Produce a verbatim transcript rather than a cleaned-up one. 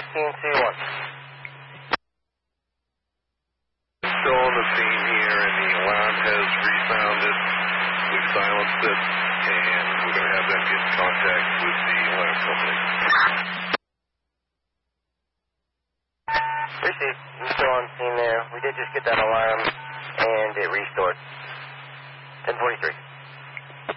sixteen C one. Still on the scene here, and the alarm has resounded. We've silenced it, and we're going to have them get in contact with the alarm company. Received. I'm still on scene there. We did just get that alarm, and it restored. ten forty-three.